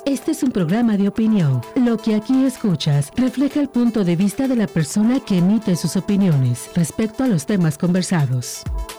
Este es un programa de opinión. Lo que aquí escuchas refleja el punto de vista de la persona que emite sus opiniones respecto a los temas conversados.